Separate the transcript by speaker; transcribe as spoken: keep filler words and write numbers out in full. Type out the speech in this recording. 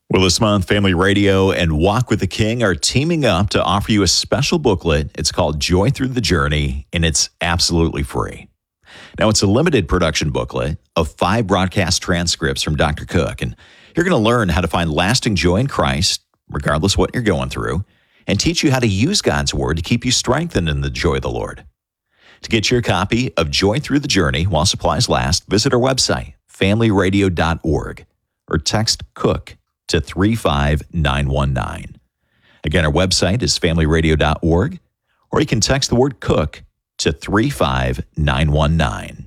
Speaker 1: Well, this month, Family Radio and Walk with the King are teaming up to offer you a special booklet. It's called Joy Through the Journey, and it's absolutely free. Now, it's a limited production booklet of five broadcast transcripts from Doctor Cook, and you're going to learn how to find lasting joy in Christ, regardless of what you're going through, and teach you how to use God's Word to keep you strengthened in the joy of the Lord. To get your copy of Joy Through the Journey while supplies last, visit our website, family radio dot org, or text COOK to three five nine one nine. Again, our website is family radio dot org, or you can text the word COOK to three five nine one nine.